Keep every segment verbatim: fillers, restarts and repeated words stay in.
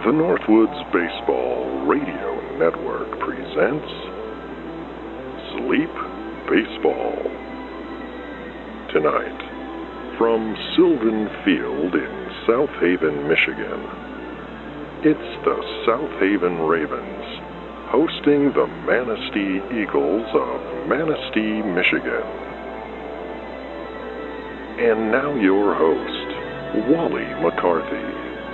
The Northwoods Baseball Radio Network presents Sleep Baseball. Tonight, from Sylvan Field in South Haven, Michigan, it's the South Haven Ravens hosting the Manistee Eagles of Manistee, Michigan. And now your host, Wally McCarthy.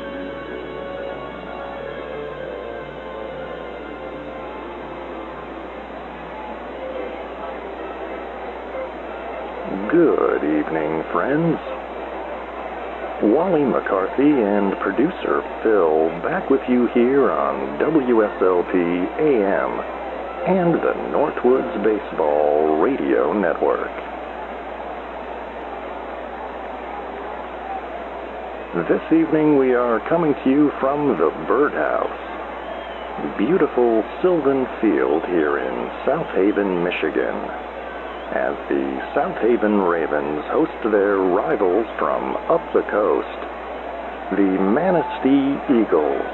Good evening, friends. Wally McCarthy and producer Phil back with you here on W S L P A M and the Northwoods Baseball Radio Network. This evening we are coming to you from the Birdhouse, beautiful Sylvan Field here in South Haven, Michigan, as the South Haven Ravens host their rivals from up the coast, the Manistee Eagles.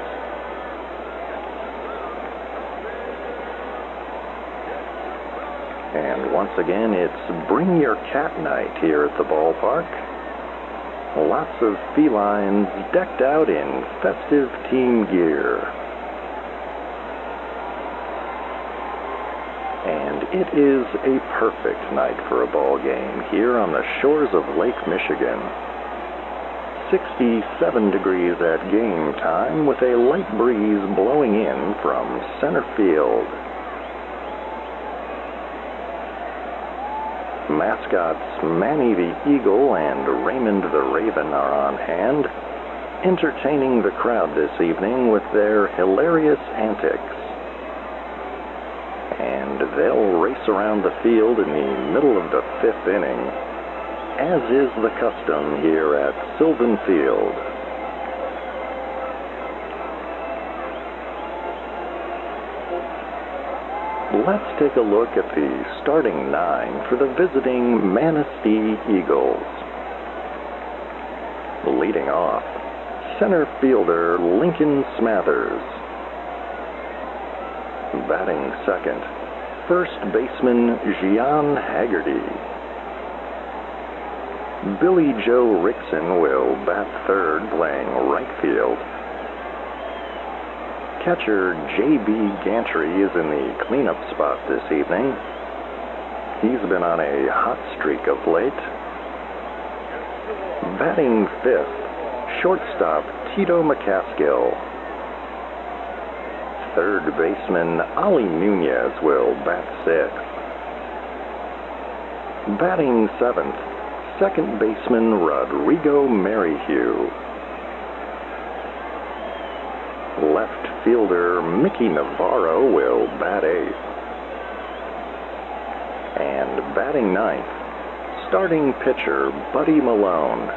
And once again, it's Bring Your Cat Night here at the ballpark. Lots of felines decked out in festive team gear. And it is a perfect night for a ball game here on the shores of Lake Michigan. sixty-seven degrees at game time with a light breeze blowing in from center field. Mascots Manny the Eagle and Raymond the Raven are on hand, entertaining the crowd this evening with their hilarious antics. And they'll race around the field in the middle of the fifth inning, as is the custom here at Sylvan Field. Let's take a look at the starting nine for the visiting Manistee Eagles. Leading off, center fielder Lincoln Smathers. Batting second, first baseman Gian Haggerty. Billy Joe Rickson will bat third, playing right field. Catcher J B Gantry is in the cleanup spot this evening. He's been on a hot streak of late. Batting fifth, shortstop Tito McCaskill. Third baseman Ollie Nunez will bat sixth. Batting seventh, second baseman Rodrigo Merrihew. Left fielder Mickey Navarro will bat eighth. And batting ninth, starting pitcher Buddy Malone.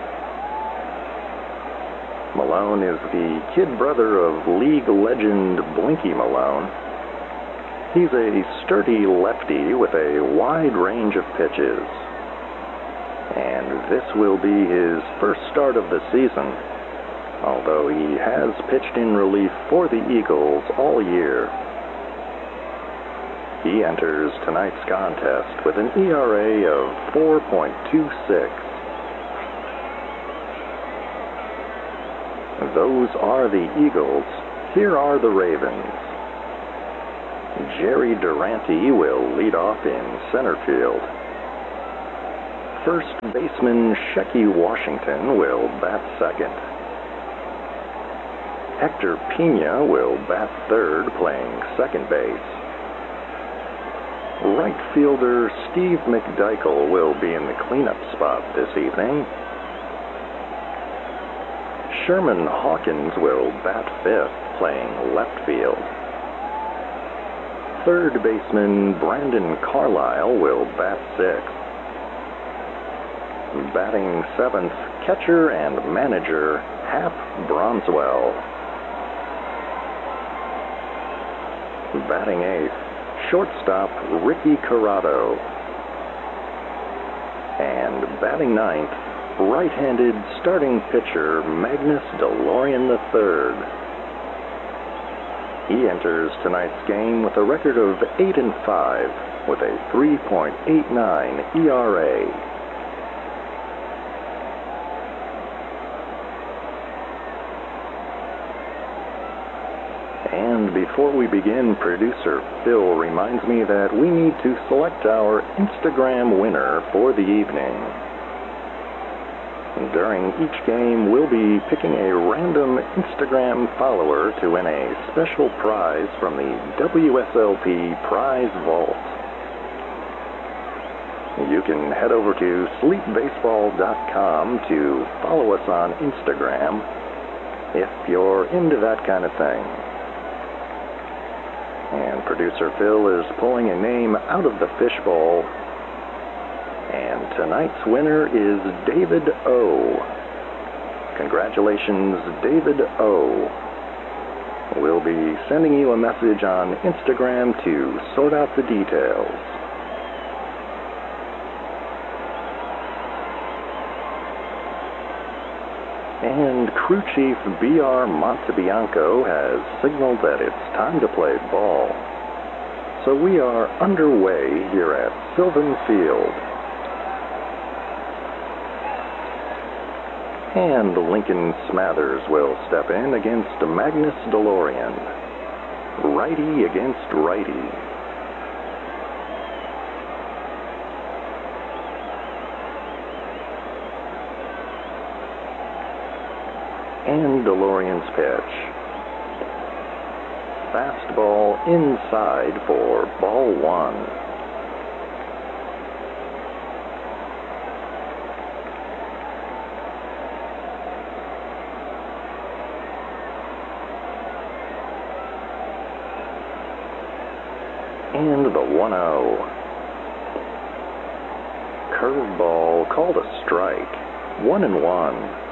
Malone is the kid brother of league legend Blinky Malone. He's a sturdy lefty with a wide range of pitches. And this will be his first start of the season, although he has pitched in relief for the Eagles all year. He enters tonight's contest with an E R A of four point two six. Those are the Eagles. Here are the Ravens. Jerry Durante will lead off in center field. First baseman Shecky Washington will bat second. Hector Pena will bat third, playing second base. Right fielder Steve McDykel will be in the cleanup spot this evening. Sherman Hawkins will bat fifth, playing left field. Third baseman Brandon Carlisle will bat sixth. Batting seventh, catcher and manager Hap Bronswell. Batting eighth, shortstop Ricky Corrado. And batting ninth, right-handed starting pitcher Magnus DeLorean the third. He enters tonight's game with a record of eight and five with a three point eight nine E R A. And before we begin, producer Phil reminds me that we need to select our Instagram winner for the evening. During each game, we'll be picking a random Instagram follower to win a special prize from the W S L P Prize Vault. You can head over to sleep baseball dot com to follow us on Instagram if you're into that kind of thing. And producer Phil is pulling a name out of the fishbowl. And tonight's winner is David O. Congratulations, David O. We'll be sending you a message on Instagram to sort out the details. And Crew Chief B R Montebianco has signaled that it's time to play ball. So we are underway here at Sylvan Field. And Lincoln Smathers will step in against Magnus DeLorean. Righty against righty. And DeLorean's pitch. Fastball inside for ball one. And the one oh. Curveball called a strike. One and one.